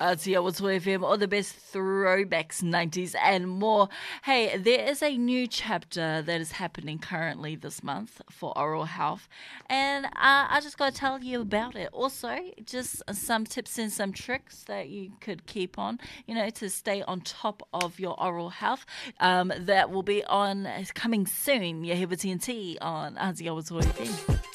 Aotearoa FM, all the best throwbacks, 90s and more. Hey, there is a new chapter that is happening currently this month for oral health, and I just got to tell you about it. Also, just some tips and some tricks that you could keep on, to stay on top of your oral health. That will be on coming soon. Yeah, here with TNT on Aotearoa FM.